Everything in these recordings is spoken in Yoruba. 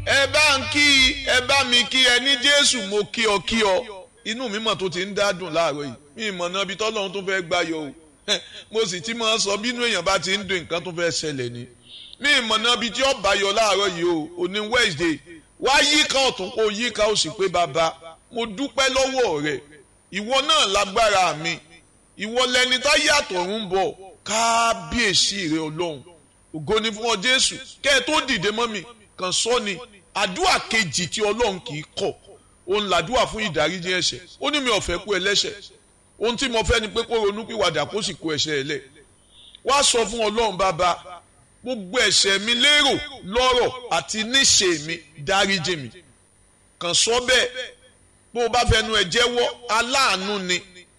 ẹ bá ń kí ẹ bá mi kí ẹ ní Jésù mo kí ọ inú mi mọ̀ tó ti ń dádùn láàárọ̀ yìí mi mọ̀ náà bí tọ́lọ́run tó fẹ́ gbáyọ̀ o mo sì ti máa sọ bínú èèyàn bá ti ń dùn nǹkan tó fẹ́ ṣẹlẹ̀ ni mi mọ̀ náà bí tí ó báyọ̀ láàárọ̀ yìí o òní Wednesday wá yíká ọ̀tún kó yíká ó sì pé bàbá mo dúpẹ́ lọ́wọ́ rẹ̀ ìwọ náà lágbára mi ìwọ lẹni tá yàtọ̀ ń bọ̀ kábíyèsí rẹ Ọlọ́run ògo ni fún ọ Jésù kẹ́ ẹ tó dìde mọ́ mi kàn sọ ni àdúrà kejì tí Ọlọ́run kì í kọ̀ òun làdúrà fún ìdáríjì ẹ̀ṣẹ̀ ó ní mi ò fẹ́ kú ẹlẹ́ṣẹ̀ ohun tí mo fẹ́ ni pé kó ronú pìwàdà kó sì kó ẹ̀ṣẹ̀ ẹ̀ lẹ̀ wá sọ fún Ọlọ́run bàbá gbogbo ẹ̀ṣẹ̀ mi lérò lọ́rọ̀ àti níṣe mi dáríjì mi kàn sọ bẹ́ẹ̀ bó o bá fẹnu ẹ̀ jẹ́wọ́ aláàánú ni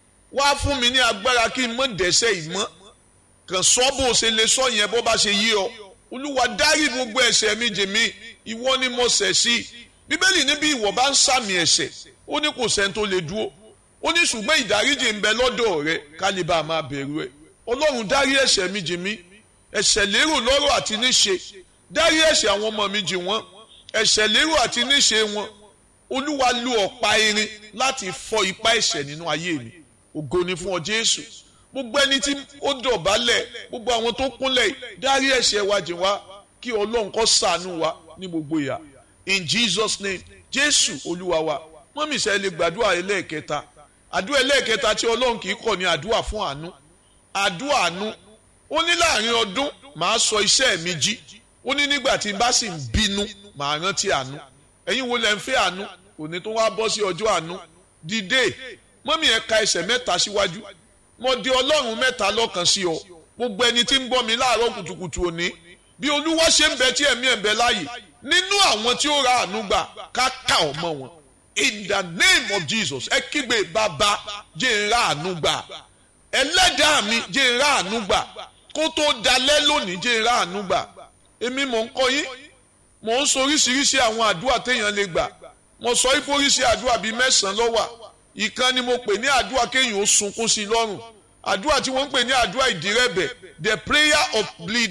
wá fún mi ní agbára kí n mọ̀ dẹ́ṣẹ̀ ìmọ̀ kàn sọ bó o ṣe lè sọ yẹn bó bá ṣe yí ọ Olúwa dárí gbogbo ẹ̀ṣẹ̀ mi jì mí ìwọ ni mo ṣẹ̀ sí Bíbélì ní bí ìwọ bá ń sàmì ẹ̀ṣẹ̀ ó ní kò sẹ́ni tó lè dúró ó ní ṣùgbọ́n ìdáríjì ń bẹ lọ́dọ̀ rẹ ká lè bá a máa bẹ̀rù ẹ̀ Ọlọ́run dárí ẹ̀ṣẹ̀ mi jì mí ẹ̀ṣẹ̀ lérò lọ́rọ̀ àti níṣe dárí ẹ̀ṣẹ̀ àwọn ọmọ mi jì wọ́n ẹ̀ṣẹ̀ lérò àti níṣe wọn Olúwa lu ọ̀pá irin láti fọ́ ipá ẹ̀ṣẹ̀ nínú ayé mi ògo ni fún ọ Jésù gbogbo ẹni tí ó dọ̀bálẹ̀ gbogbo àwọn tó kúnlẹ̀ dárí ẹ̀ṣẹ̀ wa jì wá kí Ọlọ́run kó ṣàánú wa ní gbogbo ìyà in Jesus name Jésù Olúwa wa mọ́mí sẹ́ lè gbàdúrà ẹlẹ́ẹ̀kẹta àdúrà ẹlẹ́ẹ̀kẹta tí Ọlọ́run kì í kọ̀ ní àdúrà fún àánú àdúrà àánú ó ní láàrin ọdún màá sọ iṣẹ́ mi jí ó ní nígbà tí n bá sì ń bínú màá rántí àánú ẹ̀yin wo lẹ ń fẹ́ àánú òní tó wá bọ́ sí ọjọ́ àánú dìde mọ́mí ẹ ka ẹsẹ̀ mẹ́ta síwájú mo di Ọlọ́run mẹ́ta lọ́kàn sí ọ gbogbo ẹni tí ń gbọ́ mi láàárọ̀ kùtùkùtù òní bí Olúwa ṣe ń bẹ tí ẹ̀mí ẹ̀ ń bẹ láàyè nínú àwọn tí ó ra àánú gbà ká ká ọmọ wọn in the name of Jesus ẹ kígbe bàbá jẹ́ ń ra àánú gbà ẹlẹ́dàá mi jẹ́ ń ra àánú gbà kó tó dalẹ́ lónìí jẹ́ ń ra àánú gbà èmi mò ń kọ́ yín mò ń sọ oríṣiríṣi àwọn àdúrà téèyàn lè gbà mo sọ ìforíṣi àdúrà bíi 9 ló wà ìkan ni mo pè ní àdúrà kéèyàn ó sunkún sí lọ́rùn àdúrà tí wọ́n ń pè ní àdúrà ìdírẹ́bẹ̀ the prayer of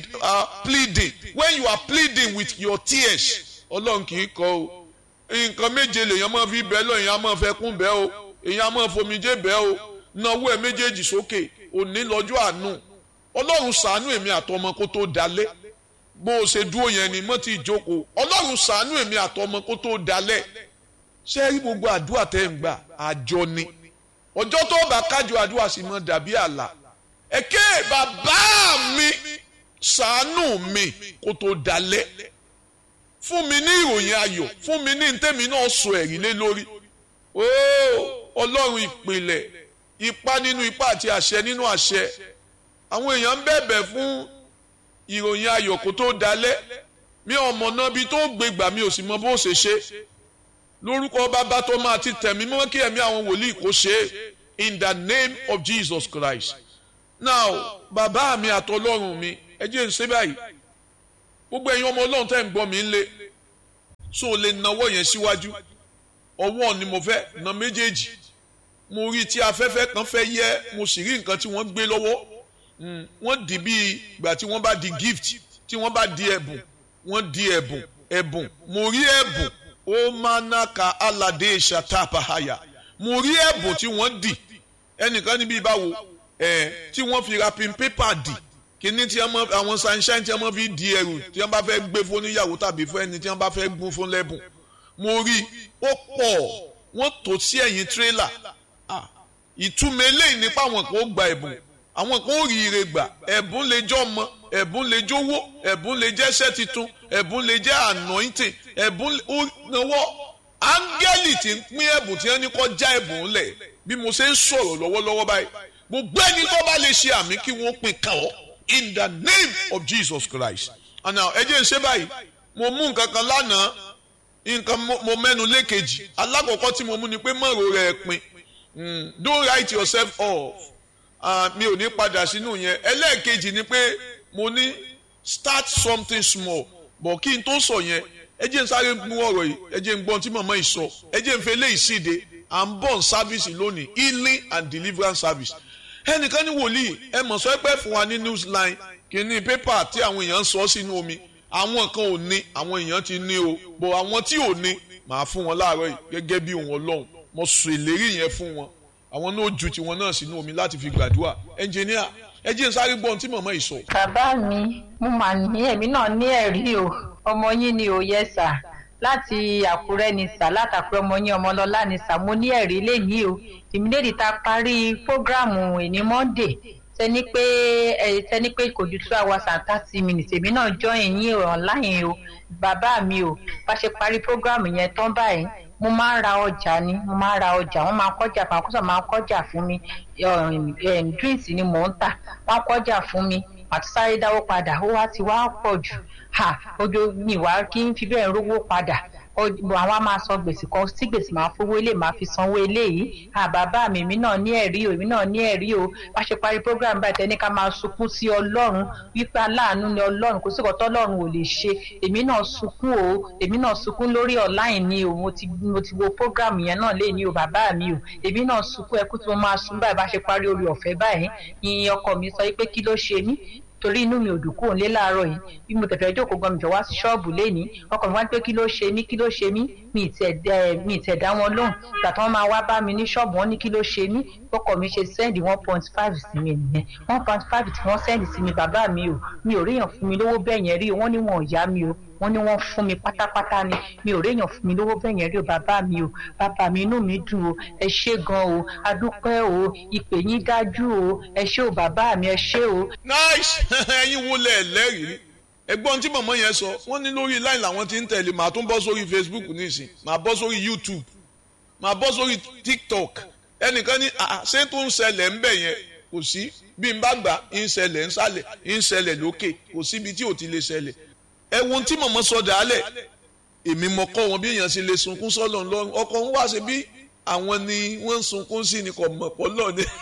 pleading when you are pleading with your tears Ọlọ́run kì í kọ̀ o nǹkan méje lèèyàn máa fi bẹ́ẹ̀ lọ èèyàn máa fẹ́ kún bẹ́ẹ̀ o èèyàn máa fomijé bẹ́ẹ̀ o náwó ẹ̀ méjèèjì sókè òní lọ́jọ́ àánú Ọlọ́run ṣàánú èmi àtọmọ kó tó dalẹ̀ bó o ṣe dúró yẹn ni mo ti jókòó Ọlọ́run ṣàánú èmi àtọmọ kó tó dalẹ̀ ṣé rí gbogbo àdúrà tẹ́ ń gbà àjọ ni ọjọ́ tó bá kájọ àdúrà sì mọ́ dàbí àlà ẹ̀kẹ́ bàbá mi ṣàánú mi kó tó dalẹ̀ fún mi ní ìròyìn ayọ̀ fún mi ní ntẹ́mi náà sọ ẹ̀rí lé lórí Ọlọ́run ìpìlẹ̀ ipá nínú ipá àti àṣẹ nínú àṣẹ àwọn èèyàn ń bẹ̀bẹ̀ fún ìròyìn ayọ̀ kó tó dalẹ̀ mi ò mọ̀ náà bí tó gbégbà mi ò sì mọ bó ṣe ṣe lórúkọ bàbá tó máa ti tẹ̀mí mọ́ kí ẹ̀mí àwọn wòlíì kó ṣe in the name of Jesus Christ now bàbá mi àtọlọ́run mi ẹ jẹ́ ń ṣe báyìí gbogbo ẹ̀yin ọmọ Ọlọ́run tẹ́ ń gbọ́ mi ńlé so lè nawọ́ yẹn síwájú ọwọ́ ni mo fẹ́ na méjèèjì mo rí tí afẹ́fẹ́ kan fẹ́ yẹ mo sì rí nǹkan tí wọ́n gbé lọ́wọ́ wọ́n di bí ìgbà tí wọ́n bá di gift tí wọ́n bá di ẹ̀bùn wọ́n di ẹ̀bùn mo rí ẹ̀bùn ó manaka alade ṣàtàpàhàyà mo rí ẹ̀bùn tí wọ́n dì ẹnìkan níbi ìbáwo tí wọ́n fi wrapping paper dì kíní tí àwọn sunshine tí wọ́n fi di ẹrù tí wọ́n bá fẹ́ gbé fún níyàwó tàbí fún ẹni tí wọ́n bá fẹ́ gún fún lẹ́bùn mo rí ó pọ̀ wọ́n tò sí ẹ̀yìn tírélà ìtumọ̀ eléyìí nípa àwọn kan ó gba ẹ̀bùn àwọn kan ó rí ire gbà ẹ̀bùn lè jẹ́ ọmọ ẹ̀bùn lè jówó ẹ̀bùn lè jẹ́ iṣẹ́ titun ẹ̀bùn lè jẹ́ anointing ẹ̀bùn náwó áńgẹ́lì tí ń pín ẹ̀bùn tí wọ́n ní kó já ẹ̀bùn lẹ̀ bí mo ṣe ń sọ̀rọ̀ lọ́wọ́lọ́wọ́ báyìí gbogbo ẹni tó bá lè ṣe àmì kí wọ́n pín kàn ọ́ in the name of Jesus Christ and now ẹ jẹ́ ń ṣe báyìí mo mú nǹkan kan lánàá nǹkan mo mẹ́nu lékejì alákọ̀ọ́kọ́ tí mo mú ni pé mọ̀rọ̀ rẹ̀ pin don't write yourself off mi ò ní padà sínú yẹn ẹlẹ́ẹ̀kejì ni pé mo ní start something small but kí n tó sọ yẹn ẹ jẹ́ n sáré mú ọ̀rọ̀ yìí ẹ jẹ́ n gbọ́n tí màmá yìí sọ ẹ jẹ́ n fẹ́ lé ìsíde à ń bọ̀ service lónìí healing and deliverance service ẹnìkan ní wòlíì ẹ mọ̀ sọ pé fún wa ní newsline kìíní pépà tí àwọn èèyàn ń sọ sínú omi àwọn kan ò ní àwọn èèyàn ti ní o bọ̀ àwọn tí ò ní màá fún wọn láàárọ̀ yìí gẹ́gẹ́ bí òun Ọlọ́run mo sọ ìlérí yẹn fún wọn àwọn náà ju tiwọn náà sínú omi láti fi gbàdúrà ẹnjìníà ẹ jẹ́ n sáré gbọ́n tí màmá yìí sọ. bàbá mi mo mà ní èmi náà ní ẹ̀rí o ọmọ yín ni ò yẹ sà láti Àkúrẹ́ ni sà látàkùrẹ́ ọmọ yín Ọmọlọ́lá ni sà mo ní ẹ̀rí lẹ́yìn o ìmídèdì ta parí prógráàmù ìní Monday tẹni pé kò ju 2 hours and 30 minutes èmi náà join yín online o bàbá mi o bá ṣe parí prógráàmù yẹn tán báyìí mo máa ń ra ọjà ni mo máa ń ra ọjà wọn máa ń kọjá fún akọ́sọ̀ máa ń kọjá fún mi drinks ni mò ń tà wọn kọjá fún mi àti sáré dáwó padà ó wá ti wá pọ̀ jù ojú mi wá kí n fi bẹ́ẹ̀ rówó padà àwọn a máa san gbèsè kan tí gbèsè máa fowó ilé máa fi sanwó eléyìí bàbá mi èmi náà ní ẹ̀rí o èmi náà ní ẹ̀rí o bá ṣe parí program báyìí tẹ́ni ká máa sunkún sí Ọlọ́run wípé aláàánú ni Ọlọ́run kò sí ọ̀tọ̀ Ọlọ́run ò lè ṣe èmi náà sunkún o èmi náà sunkún lórí online ni o mo ti wo program yẹn náà lé ní o bàbá mi o èmi náà sunkún ẹkún tí mo máa sun báyìí bá ṣe parí orí ọ̀fẹ́ báyìí ni ọkọ mi sọ pé kí ló ṣe mí torí inú mi ò dùn kúrò nílé láàárọ̀ yìí bí mo tẹ̀fẹ̀ jókòó gan mi jọ wá sí ṣọ́ọ̀bù lénìí ọkọ mi wá pé kí ló ṣe mí mi ì dá wọn lóhùn ìgbà tí wọ́n máa wá bá mi ní ṣọ́ọ̀bù wọn ní kí ló ṣe mí ọkọ mi ṣe sẹ́ndì 1.5 sí mi nìyẹn 1.5 tí wọ́n sẹ́ndì sí mi bàbá mi ò ríyàn fún mi lówó bẹ́ẹ̀ yẹn rí wọ́n ní wọn ò yá mi o wọ́n ní wọ́n fún mi pátápátá ni mi ò ríyàn fún mi lówó bẹ́ẹ̀ yẹn rí o bàbá mi inú mi dùn o ẹ ṣé gan o adúpẹ́ o ìpè yín dájú o ẹ ṣé o bàbá mi ẹ ṣé o. nice ẹ̀yin wo lẹ lẹ́rìí ẹ̀gbọ́n tí màmá yẹn sọ wọ́n ní lórí line làwọn ti ń tẹ̀lé màá tún bọ́ sórí Facebook nísìn màá bọ́ sórí YouTube màá bọ́ sórí TikTok ẹnìkan ní ṣé tó ń ṣẹlẹ̀ ń bẹ̀ yẹn kò sí bí n bá gbà ń ṣẹlẹ̀ ń sálẹ̀ ń ṣẹlẹ̀ lókè kò síbi tí ò ti lè ṣẹlẹ̀ ẹ wo ohun tí màmá sọ dàálẹ̀ èmi mọ̀ kọ́ wọn bí èèyàn ṣe lè sunkún sọ́lọ̀ ńlọrun ọkọ̀ ń wá ṣe bí àwọn ni wọ́n ń sunkún sí ni kò mọ̀ pọ̀ lọ́ọ̀ ni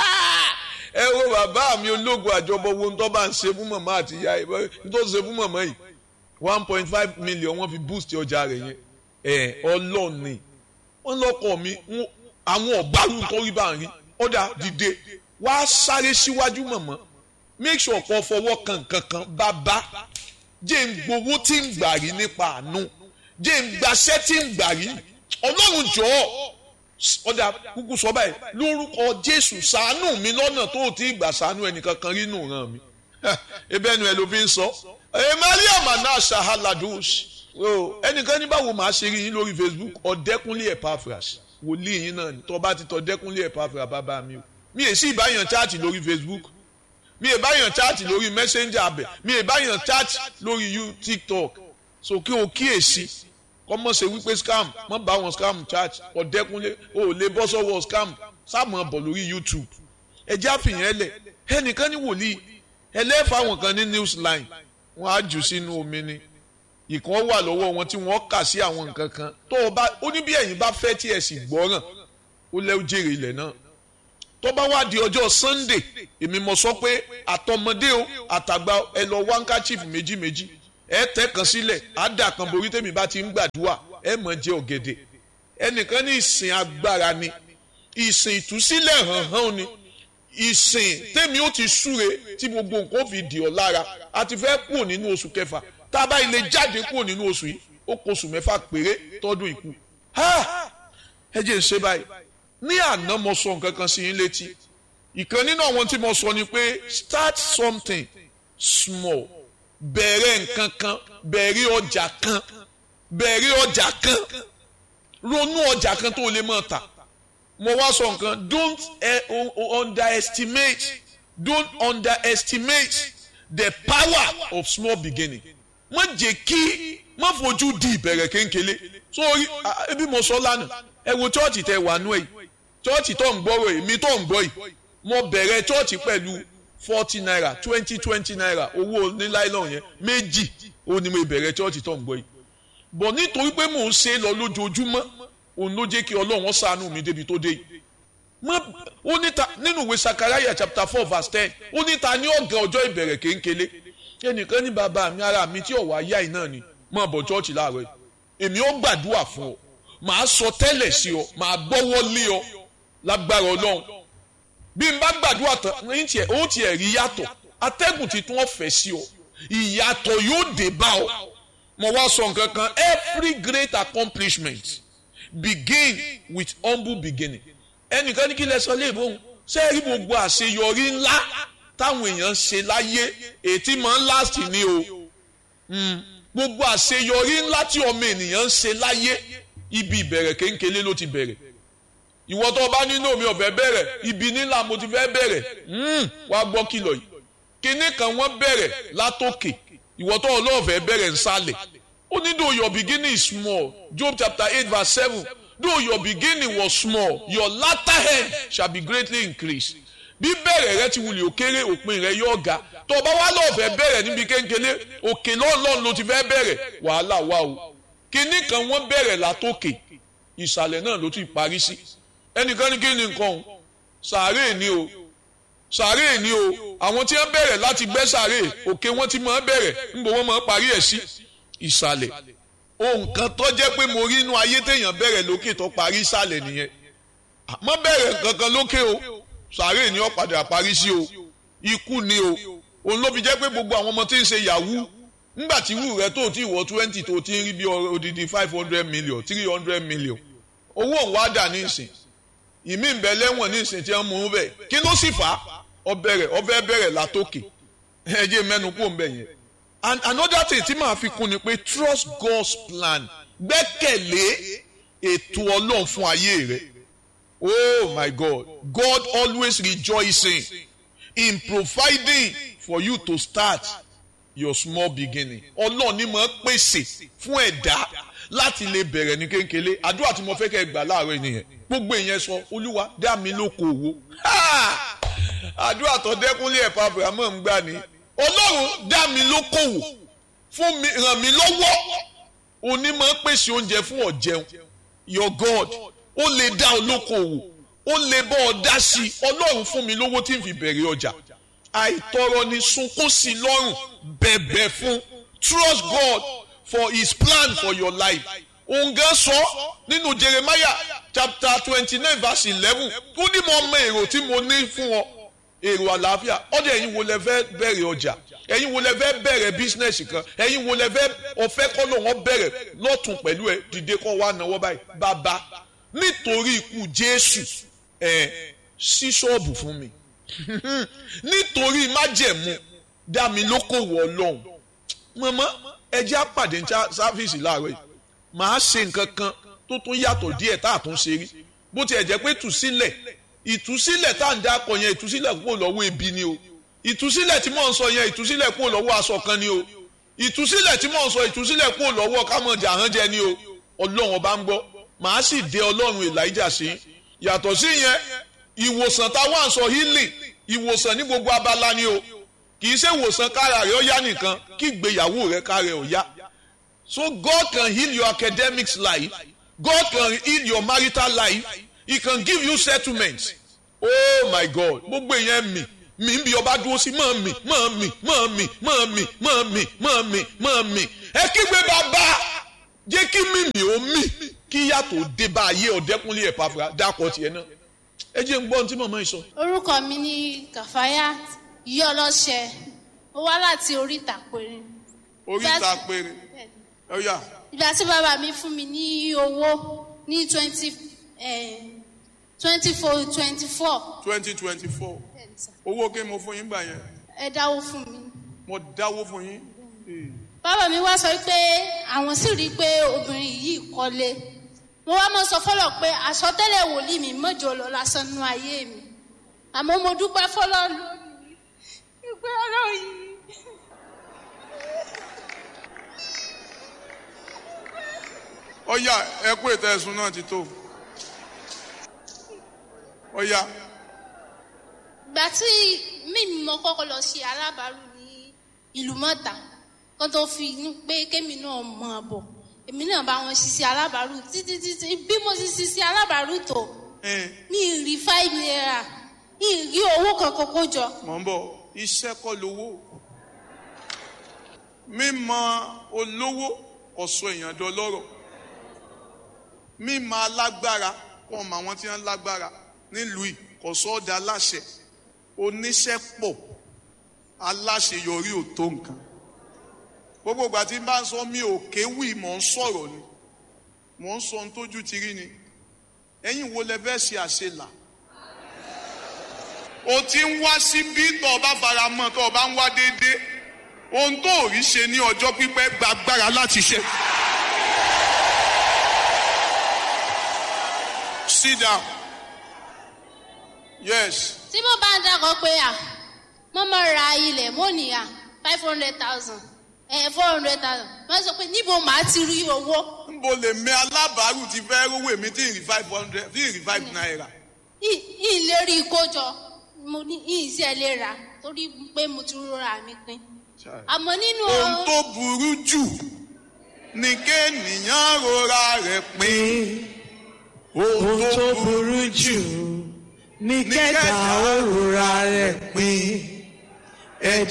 ẹ wo bàbá mi ológun àjọbọ wo tó bá ń ṣe fún màmá àti ìyá ẹ tó ṣe fún màmá yìí 1.5 million wọ́n fi boost ọjà rẹ̀ yẹn ọlọ́ọ̀ni wọ́n lọ́kọ̀ mi àwọn ọ̀gbárù tó rí bá ń rí ọ̀dà dìde wá sáré síwájú màmá make sure kó fọwọ́ kankan bàbá jẹ́ ń gbowó tí ń gbà rí nípa àánú jẹ́ ń gbaṣẹ́ tí ń gbà rí ọlọ́run jọ̀ọ́ ọ̀dà kúkú sọ báyìí lórúkọ Jésù ṣàánú mi lọ́nà tó ti gbà ṣàánú ẹnìkankan rí nù ràn mí ebe ẹnu ẹ ló fi ń sọ Maria mana ṣahaladus ẹnìkan ní báwo máa ṣe rí yín lórí Facebook Ọ̀dẹ́kúnlé Epaphras wòlíì yín náà ni tó bá ti tọ Ọ̀dẹ́kúnlé Epaphras bàbá mi o mi è sí ìbáyàn chaati lórí Facebook mi è báyàn chaati lórí Messenger abẹ mi è báyàn chaati lórí TikTok so kí o kíyèsí kọ́mọ̀ ṣe wípé scam mọ́ bá wọn scam charge Ọ̀dẹ́kúnlé o ò lè bọ́ sọ́wọ́ scam sáàmù bọ̀ lórí YouTube ẹjẹ́ àfihàn ẹlẹ̀ ẹnìkan ní wòlíì ẹlẹ́fà àwọn kan ní Newsline wọ́n á jù sínú omi ni ìkan wà lọ́wọ́ wọn tí wọ́n kà sí àwọn nǹkan kan tó o bá ó ní bí ẹ̀yin bá fẹ́ tí ẹ̀ sì gbọ́ràn ó lẹ́ jèrè ilẹ̀ náà tó bá wá di ọjọ́ Sunday èmi mọ̀ sọ pé àtọmọdé o àtàgbà ẹ lọ handkerchief méjì ẹ tẹ́ kan sílẹ̀ àdà kan borí tèmi bá ti ń gbàdúrà ẹ mọ̀ jẹ ọ̀gẹ̀dẹ̀ ẹnìkan ní ìsìn agbára ni ìsìn ìtúsílẹ̀ hàn ni ìsìn tèmi ó ti súre tí gbogbo nǹkan fi dì ọ́ lára a ti fẹ́ kúrò nínú oṣù kẹfà tá a bá ilé jáde kúrò nínú oṣù yìí ó kó oṣù mẹ́fà péré tọ́dún ìkú ẹ jẹ́ ń ṣe báyìí ní àná mo sọ nǹkan kan sí yín létí ìkan nínú àwọn tí mo sọ ni pé start something small bẹ̀rẹ̀ nǹkan kan bẹ̀rẹ̀ ọjà kan ronú ọjà kan tó lè máa tà mo wá sọ nǹkan don't underestimate the power of small beginning má jẹ́ kí má fojú di ìbẹ̀rẹ̀ kéńkélé sórí ebi mo sọ lánàá ẹ wo chọ́ọ̀chì tẹ wà nú ẹ̀ chọ́ọ̀chì tó ń gbọ́rọ̀ èmi tó ń gbọ́ yìí mo bẹ̀rẹ̀ chọ́ọ̀chì pẹ̀lú 40 naira 20 naira owó ní láìlọ́n yẹn méjì ó ní mo bẹ̀rẹ̀ chọ́ọ̀chì tó ń gbọ́ yìí bọ̀ nítorí pé mò ń ṣe lọ lójoojúmọ́ òun ló jẹ́ kí Ọlọ́run ṣàánú mi débi tó dé yìí ó níta nínú ìwé Sakaraya chapter 4 verse 10 ó níta ní ọ̀gá ọjọ́ ìbẹ̀rẹ̀ kéńkélé ẹnìkan ní bàbá mi ara mi tí ọ̀wá yá iná ni mo bọ̀ chọ́ọ̀chì láàárọ̀ yìí èmi ó gbàdúrà fún ọ màá sọ tẹ́lẹ̀ sí ọ màá gbọ́wọ́ lé ọ lágbára Ọlọ́run bí n bá gbàdúrà tán ní tiẹ̀ ó tiẹ̀ rí yàtọ̀ atẹ́gùn ti tún ọ̀fẹ́ sí ọ ìyàtọ̀ yóò dé bá ọ. Mo wá sọ nǹkan kan, every great accomplishment begin with humble beginning. Ẹnìkan ní kí lẹ sọ léèbóhùn ṣé rí gbogbo àṣeyọrí ńlá táwọn èèyàn ṣe láyé èyí tí máa ń last ni o. Gbogbo àṣeyọrí ńlá tí ọmọ ènìyàn ń ṣe láyé ibi ìbẹ̀rẹ̀ kéńkélé ló ti bẹ̀rẹ̀. Ìwọ tó bá nínú mi ọ̀fẹ́ bẹ̀rẹ̀ ibi nílà mo ti fẹ́ bẹ̀rẹ̀ wá gbọ́ kìlọ̀ yìí. Kinní kan wọ́n bẹ̀rẹ̀ látòkè ìwọ tó ọlọ́ọ̀fẹ́ bẹ̀rẹ̀ nsàlẹ̀. Ó ní though your beginning is small, Job chapter 8 verse 7, though your beginning was small, your latter end shall be greatly increased. Bí bẹ̀rẹ̀ rẹ ti wulẹ̀ òkèrè òpin rẹ yóò ga. Tó o bá wá lọ́ọ̀fẹ́ bẹ̀rẹ̀ níbi kéńkélé òkè lọ́ọ̀lọ́ọ̀ ló ti fẹ́ bẹ̀rẹ̀ wàhálà wà o. Kinní kan wọ́n bẹ̀rẹ̀ látòkè ìsàlẹ̀ náà ló ti parí sí. Ẹnìkan ní kí ni nǹkan sàárè ni o sàárè ni o àwọn tí wọ́n bẹ̀rẹ̀ láti gbẹ́ sàárè òkè wọ́n ti máa bẹ̀rẹ̀ níbo wọ́n máa parí ẹ̀ sí ìsàlẹ̀. Ohun kan tó jẹ́ pé mo rí inú ayé téèyàn bẹ̀rẹ̀ lókè tó parí ìsàlẹ̀ nìyẹn. Má bẹ̀rẹ̀ kankan lókè o sàárè ni ó padà parí sí o ikú ni o. Òun ló fi jẹ́ pé gbogbo àwọn ọmọ tí ń ṣe yahoo nígbà tí irú rẹ tó ti wọ 20 tó ti ń rí bí odidi 500 million 300 million owó òun wá dà ní ìsìn ìmí ń bẹ lẹ́wọ̀n ní ìsìn tí wọ́n mú un bẹ̀ kí ló sì fà á ọbẹ̀ bẹ̀rẹ̀ látòkè ẹ̀jẹ̀ mẹ́nu kó ń bẹ̀ yẹn. And another thing tí màá fi kún ni pé trust God's plan gbẹ́kẹ̀lé ètò Ọlọ́run fún ayé rẹ. Oh my God, God always rejoicing in providing for you to start your small beginning. Ọlọ́run ni mo pèsè fún ẹ̀dá láti lè bẹ̀rẹ̀ ní kéńkélé. Àdúrà tí mo fẹ́ kẹ́ gbà láàárọ̀ nìyẹn. Gbogbo ìyẹn sọ Olúwa dá mi lókòwò. Àdúrà tó Dẹ́kúnlé ẹ̀pà Abrahamu ń gbà ní. Ọlọ́run dá mi lókòwò fún mi ràn mí lọ́wọ́. Onímọ̀ pèsè oúnjẹ fún ọ̀jẹun. Your God ó lè dá ọ lókòwò ó lè bọ́ ọ dá sí i. Ọlọ́run fún mi lówó tí n fi bẹ̀rẹ̀ ọjà. Àìtọrọ ni sunkún sí lọ́rùn bẹ̀bẹ̀ fún. Trust God for his plan for your life. Òun gan sọ nínú Jeremiah chapter 29 verse 11 ó ní mo mọ èrò tí mo ní fún ọ èrò àlàáfíà. Ọdẹ ẹ̀yin wo lẹ fẹ́ bẹ̀rẹ̀ ọjà ẹ̀yin wo lẹ fẹ́ bẹ̀rẹ̀ bísínẹ́sì kan ẹ̀yin wo lẹ fẹ́ ọ̀fẹ́ kọ́ ló wọ́n bẹ̀rẹ̀ lọ́tún pẹ̀lú ẹ̀ dìde kọ́ wá náwó báyìí bàbá nítorí ikú Jésù ṣí ṣọ́ọ̀bù fún mi nítorí májẹ̀mú dá mi lókòwò Ọlọ́run. Màmá ẹ jẹ́ àpàdé sáfíìsì láàárọ̀ yìí màá ṣe nǹkan kan tó tún yàtọ̀ díẹ̀ tá a tún ṣe rí bó tiẹ̀ jẹ́ pé ìtúsílẹ̀ tá à ń dákọ̀ yẹn ìtúsílẹ̀ kúrò lọ́wọ́ ebi ni o ìtúsílẹ̀ tí mò ń sọ yẹn ìtúsílẹ̀ kúrò lọ́wọ́ aṣọ kan ni o ìtúsílẹ̀ tí mò ń sọ ìtúsílẹ̀ kúrò lọ́wọ́ kámọ̀jà àhánjẹ ni o. Ọlọ́run ọba ń gbọ́ màá sì dé Ọlọ́run Elijah sí yàtọ̀ sí yẹn ìwòsàn táwọn à ń sọ healing ìwòsàn ní gbogbo abala ni o kì í ṣe ìwòsàn kára rẹ̀ ó yá nìkan kí ìgbéyàwó rẹ̀ kára rẹ̀ ó yá. So God can heal your academics life. God can heal your marital life. He can give you settlements. Oh my God. Gbogbo èèyàn mi ń bí ọba dúró sí mọ́ mi. Ẹ kígbe bàbá jẹ́ kí mímì ó mì kí yàtọ̀ dé bá ayé Ọ̀dẹ́kúnlé ẹ̀pàfà dákọ̀ tiẹ̀ náà. Ẹ jẹ́ ń gbọ́ ohun tí màmá yìí sọ. Orúkọ mi ni Kàfáyà Yọlọ́ṣẹ. Ó wá láti Oríta Péré. Oríta Péré. Ọ̀yà. Ìgbà tí bàbá mi fún mi ní owó ní 2024. Owó kí mo fún yín gbà yẹn. Ẹ dáwó fún mi. Mo dáwó fún yín. Bàbá mi wá sọ pé àwọn sì rí i pé obìnrin yìí kọ́lé. Mo wá mọ̀ sọ fọ́lọ̀ pé àsọtẹ́lẹ̀ wòlíì mi mọ́jọ lọ lásán nínú ayé mi. Àmọ́ mo dúpẹ́ fọ́lọ́ lónìí. Ìgbé ọ̀rọ̀ yìí. Ọ̀yà ẹ kú ètò ẹ̀sùn náà ti tó. Ọ̀yà. Ìgbà tí mímí mo kọ́kọ́ lọ ṣe alábàárù ní ìlú Mọ́ta kan tó fi pé kémi náà mọ̀ bọ̀ èmi náà bá wọn ṣiṣẹ́ alábàárù títí bí mo ti ṣiṣẹ́ alábàárù tó mi ì rí 5 naira mi ì rí owó kankan kó jọ. Mọ̀ ń bọ̀ iṣẹ́ kọ́ lówó mímọ̀ olówó ọ̀sọ̀ èèyàn dọlọ́rọ̀ mímọ̀ alágbára kọ́ mọ àwọn tí wọ́n lágbára nílùú yìí kò sọ ọ́ da aláṣẹ oníṣẹ́ pọ̀ aláṣeyọrí ò tó nǹkan gbogbo ìgbà tí n bá ń sọ mi ò kéwì mò ń sọ̀rọ̀ ni mò ń sọ ohun tójú ti rí ni ẹ̀yin wo lẹ fẹ́ ṣe àṣelà o ti ń wá síbí tó o bá fara mọ́ tó o bá ń wá déédéé ohun tó ò rí ṣe ní ọjọ́ pípẹ́ gba agbára láti ṣe. Sit down. Yes. tí mo bá ń dákọ̀ pé mo máa ra ilẹ̀ mo ní 500,000 400,000 wọ́n sọ pé níbo màá ti rí owó. Nbo lè mẹ alábàárù ti fẹ́ rówó èmi tí ì rí 500 tí ì rí 5 naira. ìlérí ìkójọ mo ní ìṣe lè rà torí pé mo ti rọra mi pin. àmọ́ nínú ohun tó burú jù ni kéèyàn rọra rẹ̀ pin. ohun tó burú jù ní kẹ́dà ó rọra rẹ̀ pin.